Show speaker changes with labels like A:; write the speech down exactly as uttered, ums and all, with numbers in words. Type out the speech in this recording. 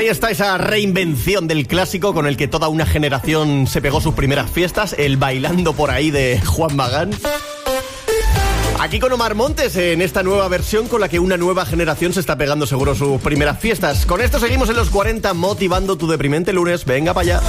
A: Ahí está esa reinvención del clásico con el que toda una generación se pegó sus primeras fiestas, el Bailando por ahí de Juan Magán. Aquí con Omar Montes en esta nueva versión con la que una nueva generación se está pegando seguro sus primeras fiestas. Con esto seguimos en los cuarenta motivando tu deprimente lunes. Venga para allá.